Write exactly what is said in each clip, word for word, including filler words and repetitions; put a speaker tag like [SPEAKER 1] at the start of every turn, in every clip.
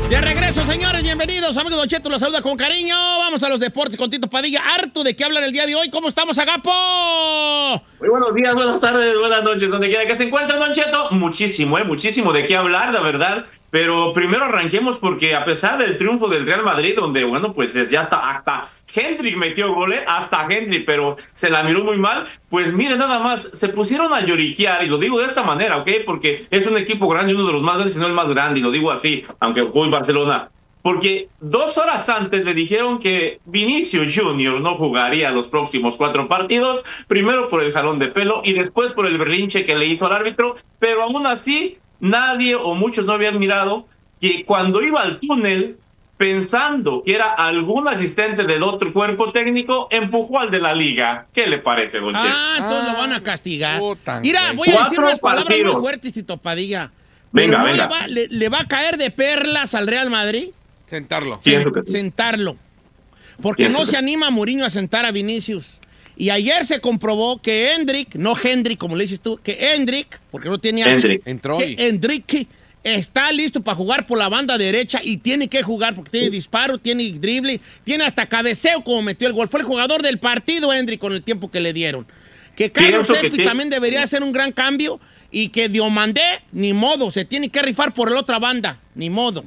[SPEAKER 1] De regreso, señores, bienvenidos. Amigo Don Cheto los saluda con cariño. Vamos a los deportes con Tito Padilla. Harto de qué hablar el día de hoy. ¿Cómo estamos, Agapo?
[SPEAKER 2] Muy buenos días, buenas tardes, buenas noches, donde quiera que se encuentre, Don Cheto. Muchísimo, ¿eh? Muchísimo de qué hablar, la verdad. Pero primero arranquemos porque a pesar del triunfo del Real Madrid, donde, bueno, pues ya está hasta Hendrick metió goles, hasta Hendrick, pero se la miró muy mal. Pues miren, nada más, se pusieron a lloriquear, y lo digo de esta manera, ¿ok? Porque es un equipo grande, uno de los más grandes, si no el más grande, y lo digo así, aunque jugó en Barcelona. Porque dos horas antes le dijeron que Vinicius Junior no jugaría los próximos cuatro partidos, primero por el jalón de pelo y después por el berrinche que le hizo al árbitro, pero aún así nadie o muchos no habían mirado que cuando iba al túnel, pensando que era algún asistente del otro cuerpo técnico, empujó al de la liga. ¿Qué le parece, Don Cheto?
[SPEAKER 1] Ah, entonces ah, lo van a castigar.
[SPEAKER 3] Oh,
[SPEAKER 1] Mira, voy a decir unas palabras muy fuertes, Tito Padilla.
[SPEAKER 2] Venga,
[SPEAKER 1] no
[SPEAKER 2] venga.
[SPEAKER 1] Le va, le, le va a caer de perlas al Real Madrid.
[SPEAKER 3] Sentarlo.
[SPEAKER 2] Sí,
[SPEAKER 1] Sen, sentarlo. Porque
[SPEAKER 2] Pienso
[SPEAKER 1] no
[SPEAKER 2] que...
[SPEAKER 1] se anima a Mourinho a sentar a Vinicius. Y ayer se comprobó que Hendrick, no Hendrick, como le dices tú, que Hendrick, porque no tenía...
[SPEAKER 2] Hendrick.
[SPEAKER 3] Entró
[SPEAKER 1] que
[SPEAKER 3] y...
[SPEAKER 1] Hendrick está listo para jugar por la banda derecha y tiene que jugar porque tiene disparo, tiene drible, tiene hasta cabeceo como metió el gol. Fue el jugador del partido, Hendrick, con el tiempo que le dieron. Que Carlos Espi sí. también debería hacer un gran cambio y que Diomandé, ni modo, se tiene que rifar por la otra banda, ni modo.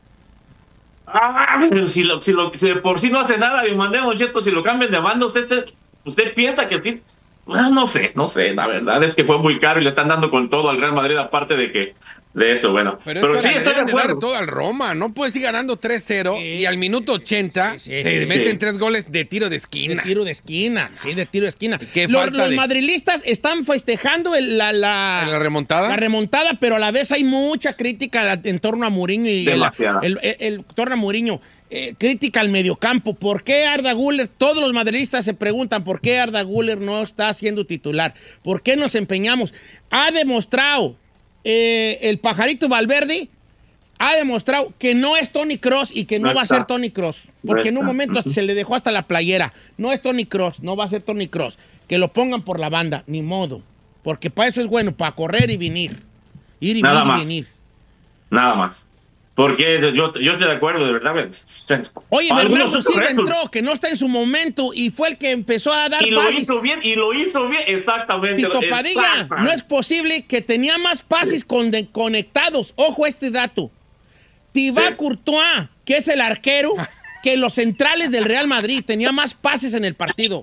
[SPEAKER 2] Ah, si, lo, si, lo, si de por sí no hace nada, Diomandé, Don Cheto, si lo cambian de banda, usted, usted piensa que... Ah, no sé, no sé, la verdad es que fue muy caro y le están dando con todo al Real Madrid, aparte de que de eso, bueno.
[SPEAKER 3] Pero,
[SPEAKER 2] pero
[SPEAKER 3] es que
[SPEAKER 2] sí,
[SPEAKER 3] le
[SPEAKER 2] estoy
[SPEAKER 3] deben
[SPEAKER 2] de
[SPEAKER 3] de dar
[SPEAKER 2] acuerdo.
[SPEAKER 3] todo al Roma. No puedes ir ganando tres cero
[SPEAKER 1] Sí,
[SPEAKER 3] y al minuto ochenta
[SPEAKER 1] sí, sí,
[SPEAKER 3] te
[SPEAKER 1] sí.
[SPEAKER 3] meten
[SPEAKER 2] Sí.
[SPEAKER 3] tres goles de tiro de esquina.
[SPEAKER 1] De tiro de esquina, sí, de tiro de esquina.
[SPEAKER 3] Qué
[SPEAKER 1] Los,
[SPEAKER 3] falta
[SPEAKER 1] los
[SPEAKER 3] de-
[SPEAKER 1] madrilistas están festejando el- la, la,
[SPEAKER 3] ¿La remontada?
[SPEAKER 1] la remontada, pero a la vez hay mucha crítica en torno a Mourinho y el,
[SPEAKER 2] Demasiada.
[SPEAKER 1] el, el, el- torno a Mourinho. Eh, crítica al mediocampo. ¿Por qué Arda Güler? Todos los madrilistas se preguntan por qué Arda Güler no está siendo titular. ¿Por qué nos empeñamos? Ha demostrado eh, el pajarito Valverde, ha demostrado que no es Toni Kroos y que no,
[SPEAKER 2] No
[SPEAKER 1] va
[SPEAKER 2] está.
[SPEAKER 1] a ser Toni Kroos. Porque
[SPEAKER 2] No
[SPEAKER 1] en un
[SPEAKER 2] está.
[SPEAKER 1] momento hasta se le dejó hasta la playera. No es Toni Kroos, no va a ser Toni Kroos. Que lo pongan por la banda, ni modo. Porque para eso es bueno, para correr y venir. Ir y
[SPEAKER 2] Nada
[SPEAKER 1] venir y
[SPEAKER 2] más.
[SPEAKER 1] venir.
[SPEAKER 2] Nada más. Porque yo, yo estoy de acuerdo, de verdad.
[SPEAKER 1] Oye,
[SPEAKER 2] Algunos
[SPEAKER 1] Bernardo Silva
[SPEAKER 2] correctos.
[SPEAKER 1] entró, que no está en su momento y fue el que empezó a dar
[SPEAKER 2] Y lo
[SPEAKER 1] pases.
[SPEAKER 2] hizo bien, y lo hizo bien, exactamente.
[SPEAKER 1] Tito Padilla,
[SPEAKER 2] Exacto.
[SPEAKER 1] no es posible que tenía más pases con- de- conectados. Ojo a este dato. Thibaut
[SPEAKER 2] Sí.
[SPEAKER 1] Courtois, que es el arquero, que los centrales del Real Madrid tenía más pases en el partido.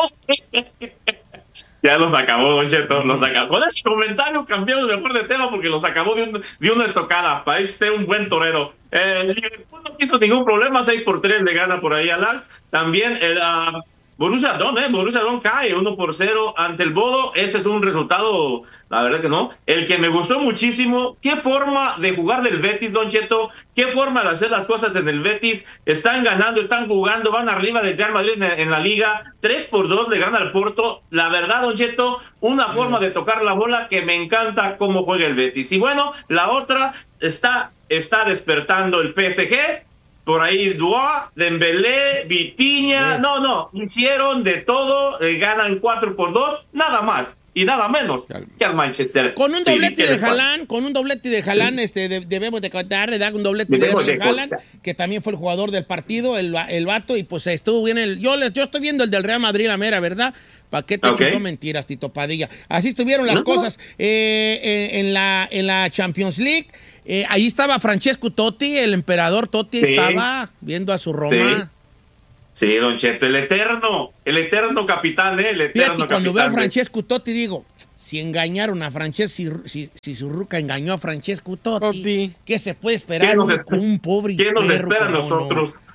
[SPEAKER 2] Ya los acabó, Don Cheto, los acabó. Con ese comentario cambiamos mejor de tema porque los acabó de, un, de una estocada. Parece usted un buen torero. El Liverpool no quiso ningún problema, seis por tres le gana por ahí al Ajax. También el uh, Borussia Dortmund, eh, Borussia Dortmund cae uno por cero ante el Bodo. Ese es un resultado, la verdad que no. El que me gustó muchísimo, qué forma de jugar del Betis, Don Cheto, qué forma de hacer las cosas en el Betis. Están ganando, están jugando, van arriba del Real Madrid en, en la liga. tres por dos le gana al Porto. La verdad, Don Cheto, una forma de tocar la bola que me encanta cómo juega el Betis. Y bueno, la otra está, está despertando el P S G. Por ahí Dua, Dembélé, Vitinha, no, no, hicieron de todo, eh, ganan cuatro por dos, nada más y nada menos que al Manchester.
[SPEAKER 1] Con un
[SPEAKER 2] City.
[SPEAKER 1] doblete
[SPEAKER 2] ¿Qué
[SPEAKER 1] de
[SPEAKER 2] les parece?
[SPEAKER 1] Haaland, con un doblete de Haaland, este, de- debemos de contar, ¿verdad? Un doblete
[SPEAKER 2] Debemos
[SPEAKER 1] de,
[SPEAKER 2] de
[SPEAKER 1] Haaland,
[SPEAKER 2] contar.
[SPEAKER 1] que también fue el jugador del partido, el, va- el vato, y pues estuvo bien el... Yo, les- yo estoy viendo el del Real Madrid, la mera, ¿verdad? ¿Para qué te
[SPEAKER 2] Ok.
[SPEAKER 1] chutó mentiras, Tito Padilla? Así estuvieron las
[SPEAKER 2] No.
[SPEAKER 1] cosas eh, eh, en, la, en la Champions League. Eh, ahí estaba Francesco Totti, el emperador Totti
[SPEAKER 2] Sí.
[SPEAKER 1] estaba viendo a su Roma.
[SPEAKER 2] Sí, Don Cheto, el eterno, el eterno capitán, ¿eh? El eterno
[SPEAKER 1] Fíjate, cuando veo a
[SPEAKER 2] capitán.
[SPEAKER 1] Francesco Totti digo, si engañaron a Francesco, si, si, si Zurruca engañó a Francesco Totti,
[SPEAKER 3] Totti.
[SPEAKER 1] ¿qué se puede esperar
[SPEAKER 2] ¿Qué nos
[SPEAKER 1] un,
[SPEAKER 2] espera?
[SPEAKER 1] un pobre
[SPEAKER 2] ¿Quién nos
[SPEAKER 1] perro
[SPEAKER 2] espera a
[SPEAKER 1] como
[SPEAKER 2] nosotros?
[SPEAKER 1] no?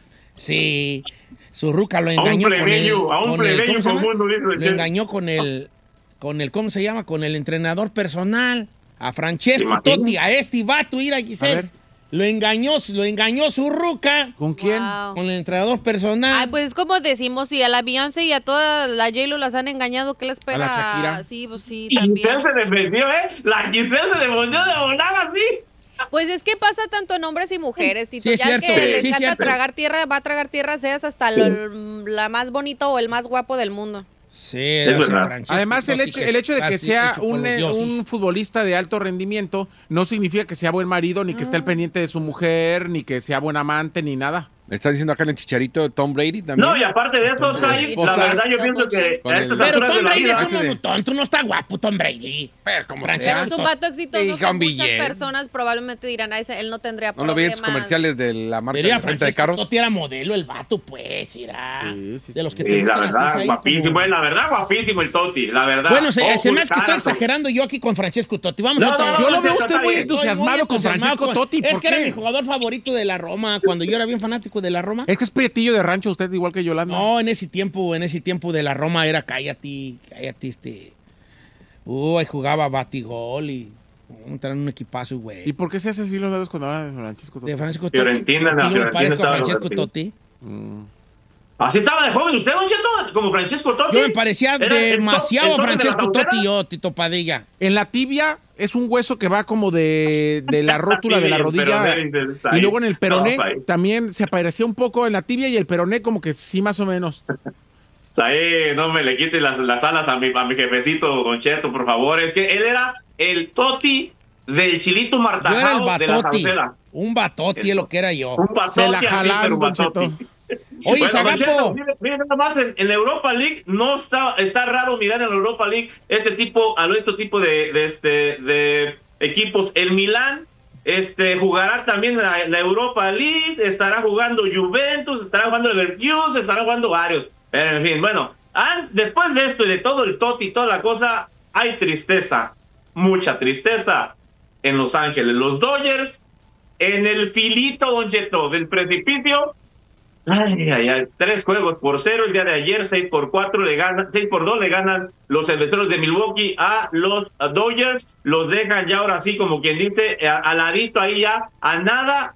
[SPEAKER 1] Sí, Zurruca lo
[SPEAKER 2] A un
[SPEAKER 1] engañó con el,
[SPEAKER 2] plebeyo, a un
[SPEAKER 1] con el-
[SPEAKER 2] plebeyo
[SPEAKER 1] ¿cómo se llama?
[SPEAKER 2] común, no dice
[SPEAKER 1] Lo
[SPEAKER 2] que-
[SPEAKER 1] engañó con el, con el, ¿cómo se llama? Con el entrenador personal, a Francesco
[SPEAKER 2] ¿Te imaginas?
[SPEAKER 1] Totti, a este vato, ir a
[SPEAKER 3] A
[SPEAKER 1] Giselle.
[SPEAKER 3] ver.
[SPEAKER 1] Lo engañó, lo engañó Zurruca
[SPEAKER 3] ¿Con quién?
[SPEAKER 4] Wow.
[SPEAKER 1] con el entrenador personal.
[SPEAKER 4] Ay, pues es como decimos, si a la Beyoncé y a toda la J-Lo las han engañado, ¿qué les espera?
[SPEAKER 3] A la Shakira.
[SPEAKER 4] Sí, pues sí,
[SPEAKER 2] Y Giselle
[SPEAKER 4] también.
[SPEAKER 2] se defendió, ¿eh? La Giselle se defendió de volar así.
[SPEAKER 4] Pues es que pasa tanto en hombres y mujeres, Tito.
[SPEAKER 1] Sí, es
[SPEAKER 4] ya
[SPEAKER 1] cierto,
[SPEAKER 4] que le
[SPEAKER 1] sí, es
[SPEAKER 4] encanta
[SPEAKER 1] cierto.
[SPEAKER 4] tragar tierra, va a tragar tierra, seas hasta lo- la más bonita o el más guapo del mundo.
[SPEAKER 1] Sí,
[SPEAKER 2] Es
[SPEAKER 1] o sea,
[SPEAKER 2] verdad.
[SPEAKER 1] Francesco
[SPEAKER 5] Además, el
[SPEAKER 1] Totti,
[SPEAKER 5] hecho, el hecho de que
[SPEAKER 1] casi
[SPEAKER 5] sea
[SPEAKER 1] hecho por
[SPEAKER 5] un,
[SPEAKER 1] los
[SPEAKER 5] eh,
[SPEAKER 1] dioses.
[SPEAKER 5] un futbolista de alto rendimiento no significa que sea buen marido, ni que esté al pendiente de su mujer, ni que sea buen amante, ni nada.
[SPEAKER 3] ¿Me estás diciendo acá en el chicharito Tom Brady también?
[SPEAKER 2] No, y aparte de eso,
[SPEAKER 3] Con su
[SPEAKER 2] Said, la
[SPEAKER 3] esposa.
[SPEAKER 2] verdad yo pienso que
[SPEAKER 3] Con
[SPEAKER 2] a
[SPEAKER 3] el-
[SPEAKER 2] estas
[SPEAKER 1] Pero
[SPEAKER 2] alturas
[SPEAKER 1] Tom
[SPEAKER 2] de la
[SPEAKER 1] Brady
[SPEAKER 2] vida...
[SPEAKER 1] es uno muy tonto, no está guapo Tom Brady.
[SPEAKER 3] Pero como
[SPEAKER 1] Francesco
[SPEAKER 3] sea.
[SPEAKER 4] Es un vato exitoso
[SPEAKER 3] Y
[SPEAKER 4] que
[SPEAKER 3] con
[SPEAKER 4] muchas
[SPEAKER 3] billete.
[SPEAKER 4] personas probablemente dirán, "Ay, él no tendría
[SPEAKER 3] ¿No lo
[SPEAKER 4] problemas".
[SPEAKER 3] veían sus comerciales de la marca
[SPEAKER 1] Diría
[SPEAKER 3] de renta de
[SPEAKER 1] Francesco
[SPEAKER 3] carros?
[SPEAKER 1] Totti era modelo, el vato, pues, irá.
[SPEAKER 5] Sí, sí,
[SPEAKER 1] de los que
[SPEAKER 5] sí.
[SPEAKER 1] te
[SPEAKER 2] Sí, la
[SPEAKER 1] gustan a ti,
[SPEAKER 2] verdad,
[SPEAKER 1] ahí
[SPEAKER 2] guapísimo,
[SPEAKER 1] como-
[SPEAKER 2] eh, la verdad, guapísimo el Totti, la verdad.
[SPEAKER 1] Bueno, se,
[SPEAKER 2] Ojos,
[SPEAKER 1] se me hace que estoy
[SPEAKER 2] cara,
[SPEAKER 1] exagerando yo aquí con Francesco Totti. Vamos
[SPEAKER 2] No,
[SPEAKER 1] a otra-
[SPEAKER 2] no,
[SPEAKER 5] Yo lo
[SPEAKER 2] no,
[SPEAKER 5] veo
[SPEAKER 2] está
[SPEAKER 5] usted muy
[SPEAKER 2] bien.
[SPEAKER 1] Estoy
[SPEAKER 5] entusiasmado
[SPEAKER 1] muy
[SPEAKER 5] con
[SPEAKER 1] entusiasmado
[SPEAKER 5] Francesco
[SPEAKER 1] con-
[SPEAKER 5] Totti.
[SPEAKER 1] Es
[SPEAKER 5] ¿por
[SPEAKER 1] que era
[SPEAKER 5] qué?
[SPEAKER 1] mi jugador favorito de la Roma. Cuando yo era bien fanático de la Roma.
[SPEAKER 5] Es que es prietillo de rancho usted, igual que Yolanda.
[SPEAKER 1] No, en ese tiempo, en ese tiempo de la Roma era cállate, cállate, este. Uh, ahí jugaba Batigol y uh, traen un equipazo,
[SPEAKER 5] ¿Y
[SPEAKER 1] güey.
[SPEAKER 5] por qué se hace filo de vez cuando habla de Francisco Totti?
[SPEAKER 1] De Francisco Totti.
[SPEAKER 2] Fiorentina,
[SPEAKER 1] Porque
[SPEAKER 2] la
[SPEAKER 1] yo me
[SPEAKER 2] Fiorentina
[SPEAKER 1] parezco a
[SPEAKER 2] estaba
[SPEAKER 1] Francesco
[SPEAKER 2] repartido.
[SPEAKER 1] Totti.
[SPEAKER 2] Así estaba de joven usted, Don Cheto, como Francesco Totti.
[SPEAKER 1] Yo me parecía
[SPEAKER 2] Era el top-
[SPEAKER 1] demasiado
[SPEAKER 2] el
[SPEAKER 1] a
[SPEAKER 2] top de la
[SPEAKER 1] Francesco
[SPEAKER 2] frontera.
[SPEAKER 1] Totti yo, Tito Padilla.
[SPEAKER 5] En la tibia es un hueso que va como de, de la rótula de la
[SPEAKER 2] Sí,
[SPEAKER 5] rodilla.
[SPEAKER 2] peroné, dices, ahí.
[SPEAKER 5] Y luego en el peroné
[SPEAKER 2] No, ahí.
[SPEAKER 5] también se parecía un poco en la tibia y el peroné como que sí más o menos.
[SPEAKER 2] Sae, no me le quite las, las alas a mi, a mi jefecito, Don Cheto, por favor. Es que él era el Totti del Chilito
[SPEAKER 1] Yo era el
[SPEAKER 2] Martajao de la
[SPEAKER 1] Batotti.
[SPEAKER 2] Zarcela.
[SPEAKER 1] Un Batotti es lo que era yo.
[SPEAKER 2] Un batotti
[SPEAKER 5] Se la
[SPEAKER 2] así,
[SPEAKER 5] jalaron,
[SPEAKER 2] pero un
[SPEAKER 5] Don
[SPEAKER 2] batotti.
[SPEAKER 5] Cheto.
[SPEAKER 1] Oye,
[SPEAKER 2] Bueno,
[SPEAKER 1] Zagapo.
[SPEAKER 2] Don Cheto, mire, mire nada más, en, en la Europa League no está, está raro mirar en la Europa League este tipo, a este tipo de, de, este, de equipos. El Milán este, jugará también la, la Europa League, estará jugando Juventus, estará jugando Leverkusen, estará jugando varios. Pero en fin, bueno, an- después de esto y de todo el Totti y toda la cosa, hay tristeza, mucha tristeza en Los Ángeles. Los Dodgers en el filito, Don Cheto, del precipicio. Ay, ay, ay, tres juegos por cero el día de ayer, seis por cuatro le ganan, seis por dos le ganan los cerveceros de Milwaukee a los Dodgers, los dejan ya ahora sí como quien dice, a- al ladito ahí ya, a nada,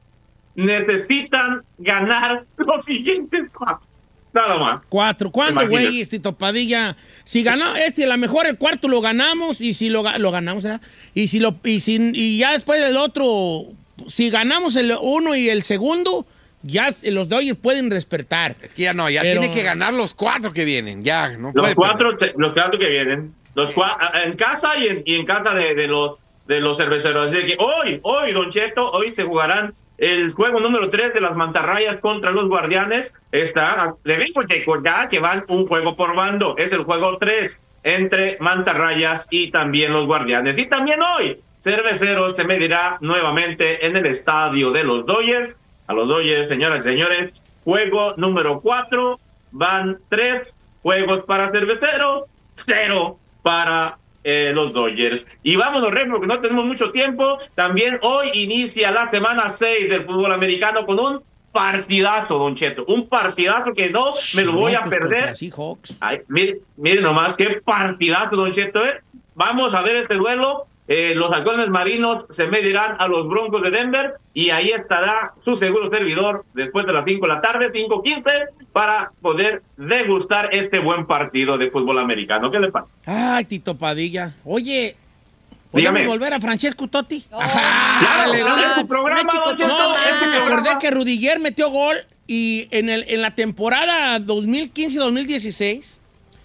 [SPEAKER 2] necesitan ganar los siguientes cuatro, nada más.
[SPEAKER 1] Cuatro. ¿Cuándo,
[SPEAKER 2] Imagínate.
[SPEAKER 1] güey, Tito Padilla? Si ganó, este, a lo mejor el cuarto lo ganamos y si lo, ga- lo ganamos, ¿eh? Y si lo, y si, y ya después el otro, si ganamos el uno y el segundo, ya los Dodgers pueden despertar.
[SPEAKER 3] Es que ya no, ya
[SPEAKER 1] Pero-
[SPEAKER 3] tiene que ganar los cuatro que vienen. Ya, no
[SPEAKER 2] Los
[SPEAKER 3] puede
[SPEAKER 2] cuatro,
[SPEAKER 3] perder.
[SPEAKER 2] los cuatro que vienen, los cua- en casa y en, y en casa de, de los de los cerveceros. Así que hoy, hoy, Don Cheto, hoy se jugarán el juego número tres de las mantarrayas contra los guardianes. Está, le digo, Checo, ya que van un juego por bando. Es el juego tres entre mantarrayas y también los guardianes. Y también hoy, Cerveceros se medirá nuevamente en el estadio de los Dodgers. A los Dodgers, señoras y señores, juego número cuatro, van tres juegos para Cerveceros, cero para eh, los Dodgers. Y vámonos, Rey, porque no tenemos mucho tiempo. También hoy inicia la semana seis del fútbol americano con un partidazo, Don Cheto. Un partidazo que no me lo voy a
[SPEAKER 1] Broncos
[SPEAKER 2] perder.
[SPEAKER 1] contra Seahawks.
[SPEAKER 2] Ay, mire, mire nomás, qué partidazo, Don Cheto, ¿eh? Vamos a ver este duelo. Eh, los halcones marinos se medirán a los Broncos de Denver y ahí estará su seguro servidor después de las cinco de la tarde, cinco quince, para poder degustar este buen partido de fútbol americano. ¿Qué le pasa?
[SPEAKER 1] Ay, Tito Padilla. Oye, ¿podemos
[SPEAKER 2] Dígame.
[SPEAKER 1] volver a Francesco Totti?
[SPEAKER 4] Oh,
[SPEAKER 1] Ajá,
[SPEAKER 2] Claro,
[SPEAKER 1] dale,
[SPEAKER 2] claro,
[SPEAKER 1] dale.
[SPEAKER 2] es tu programa,
[SPEAKER 4] una chicotota
[SPEAKER 2] Don Cheto.
[SPEAKER 1] No, es que me
[SPEAKER 4] más.
[SPEAKER 1] acordé que Rudiger metió gol y en, el, en la temporada dos mil quince dos mil dieciséis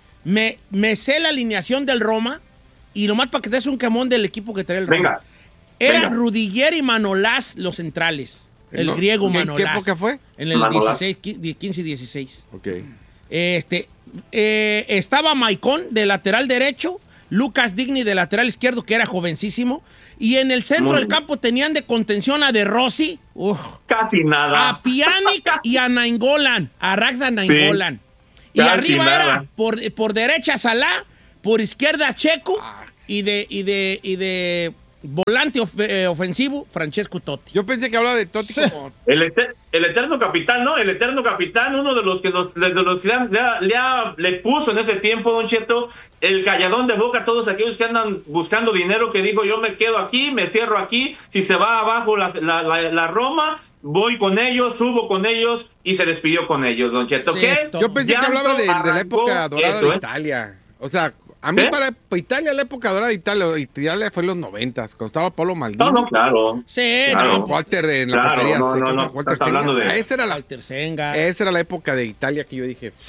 [SPEAKER 1] me, me sé la alineación del Roma y nomás para que te des un camón del equipo que trae el Roma.
[SPEAKER 2] Venga.
[SPEAKER 1] Era
[SPEAKER 2] venga.
[SPEAKER 1] Rudiger y Manolás los centrales. El
[SPEAKER 3] No,
[SPEAKER 1] griego
[SPEAKER 3] ¿en qué
[SPEAKER 1] Manolás.
[SPEAKER 3] época fue?
[SPEAKER 1] En el
[SPEAKER 2] Manolás.
[SPEAKER 1] dieciséis, quince y dieciséis.
[SPEAKER 3] Ok.
[SPEAKER 1] Este, eh, estaba Maicon de lateral derecho, Lucas Digny de lateral izquierdo, que era jovencísimo, y en el centro
[SPEAKER 2] Muy
[SPEAKER 1] del
[SPEAKER 2] bien.
[SPEAKER 1] campo tenían de contención a De Rossi, uf,
[SPEAKER 2] Casi nada.
[SPEAKER 1] a Pjanic y a Nainggolan, a Ragnar Nainggolan. Y
[SPEAKER 2] Casi
[SPEAKER 1] arriba
[SPEAKER 2] nada.
[SPEAKER 1] era por, por derecha Salah, por izquierda Checo
[SPEAKER 3] Ah.
[SPEAKER 1] y de, y de, y de volante of- eh, ofensivo Francesco Totti.
[SPEAKER 3] Yo pensé que hablaba de Totti como...
[SPEAKER 2] El, eter- el eterno capitán, ¿no? El eterno capitán, uno de los que nos, de de los que le, ha- le ha- le, ha- le puso en ese tiempo, Don Cheto, el calladón de boca a todos aquellos que andan buscando dinero, que dijo, yo me quedo aquí, me cierro aquí, si se va abajo la, la, la, la Roma, voy con ellos, subo con ellos, y se despidió con ellos, Don Cheto.
[SPEAKER 1] Sí,
[SPEAKER 2] ¿Qué?
[SPEAKER 1] to-
[SPEAKER 3] Yo pensé que hablaba de, de la
[SPEAKER 2] Arrancó
[SPEAKER 3] época dorada
[SPEAKER 2] eso,
[SPEAKER 3] de
[SPEAKER 2] ¿eh?
[SPEAKER 3] Italia. O sea, a mí
[SPEAKER 2] ¿Qué?
[SPEAKER 3] para Italia, la época dorada de Italia, Italia fue en los noventas, cuando estaba Pablo Maldini.
[SPEAKER 2] No, no, claro.
[SPEAKER 1] Sí,
[SPEAKER 2] Claro.
[SPEAKER 1] no,
[SPEAKER 3] Walter en la
[SPEAKER 2] Claro,
[SPEAKER 3] portería
[SPEAKER 2] no,
[SPEAKER 3] seca,
[SPEAKER 2] no,
[SPEAKER 3] o sea,
[SPEAKER 2] no,
[SPEAKER 3] Walter
[SPEAKER 2] estás
[SPEAKER 3] Senga.
[SPEAKER 2] hablando de-
[SPEAKER 3] Ah, Esa era, la,
[SPEAKER 1] Walter Senga.
[SPEAKER 3] esa era la época de Italia que yo dije,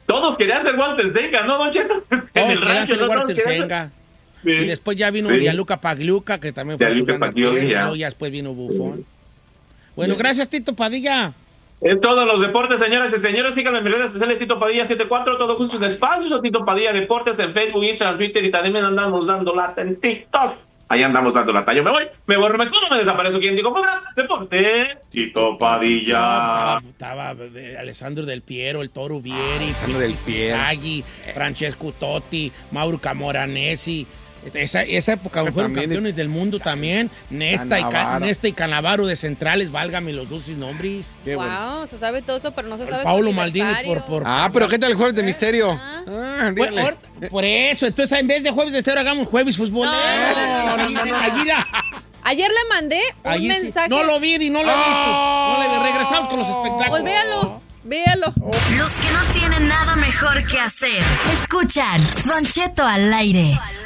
[SPEAKER 2] Todos querían ser Walter Senga, ¿no, Don Cheto?
[SPEAKER 1] Todos querían ser
[SPEAKER 2] ¿no?
[SPEAKER 1] Walter
[SPEAKER 2] Todos querían
[SPEAKER 1] Senga.
[SPEAKER 2] Sí.
[SPEAKER 1] Y después ya vino
[SPEAKER 2] Sí.
[SPEAKER 1] Gianluca Pagliuca, que también fue
[SPEAKER 2] Gianluca
[SPEAKER 1] tu gran
[SPEAKER 2] Pagliuca,
[SPEAKER 1] arquero,
[SPEAKER 2] ya.
[SPEAKER 1] y luego ya después vino Buffon. Bueno,
[SPEAKER 2] Bien.
[SPEAKER 1] gracias, Tito Padilla.
[SPEAKER 2] Es todos los deportes, señoras y señores. Síganme en mis redes sociales, Tito Padilla setenta y cuatro, todo junto en espacio. Tito Padilla Deportes en Facebook, Instagram, Twitter y también andamos dando lata en TikTok. Ahí andamos dando lata. Yo me voy, me voy, me escondo, me desaparezco. ¿Quién digo? Fuera, Deportes, Tito Padilla.
[SPEAKER 1] Estaba, estaba de Alessandro Del Piero, el Toro Vieri,
[SPEAKER 3] Alessandro Del Piero.
[SPEAKER 1] Saggi, Francesco Totti, Mauro Camoranesi. Esa, esa época fueron
[SPEAKER 3] también
[SPEAKER 1] campeones del mundo también. Nesta y, Ca-
[SPEAKER 3] Cannavaro.
[SPEAKER 1] Nesta y Canavaro de centrales, válgame los dulces nombres.
[SPEAKER 3] Qué bueno.
[SPEAKER 4] Wow, se sabe todo eso, pero no se
[SPEAKER 1] El
[SPEAKER 4] sabe
[SPEAKER 1] Paulo
[SPEAKER 4] su
[SPEAKER 1] Maldini
[SPEAKER 4] aniversario.
[SPEAKER 1] por, por
[SPEAKER 3] Ah, pero ¿qué tal el jueves de misterio?
[SPEAKER 4] Ah.
[SPEAKER 3] Ah,
[SPEAKER 1] Por,
[SPEAKER 3] dígale.
[SPEAKER 1] por- por eso, entonces en vez de jueves de estero hagamos jueves futbolero.
[SPEAKER 4] No,
[SPEAKER 1] Allí se- allí la-
[SPEAKER 4] Ayer le mandé un
[SPEAKER 1] allí sí.
[SPEAKER 4] mensaje.
[SPEAKER 1] No lo vi y no lo he visto. No le regresamos con los espectáculos.
[SPEAKER 4] Pues véalo, véalo.
[SPEAKER 6] Los que no tienen nada mejor que hacer. Escuchan Don Cheto al aire.